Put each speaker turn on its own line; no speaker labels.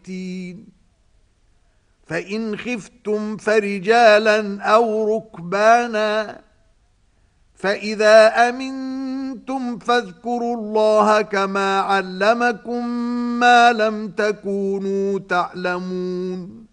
فإن خفتم فرجالا أو ركبانا فإذا أمنتم فاذكروا الله كما علمكم ما لم تكونوا تعلمون